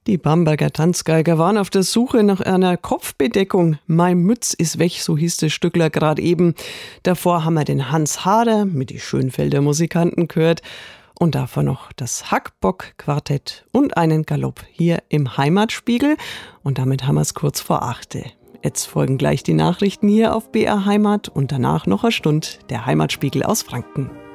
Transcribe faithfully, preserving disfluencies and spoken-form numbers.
Die Bamberger Tanzgeiger waren auf der Suche nach einer Kopfbedeckung. Mein Mütz ist weg, so hieß das Stückler gerade eben. Davor haben wir den Hans Hader mit die Schönfelder Musikanten gehört. Und davor noch das Hackbock-Quartett und einen Galopp hier im Heimatspiegel. Und damit haben wir es kurz vor achte. Jetzt folgen gleich die Nachrichten hier auf B R Heimat und danach noch eine Stunde der Heimatspiegel aus Franken.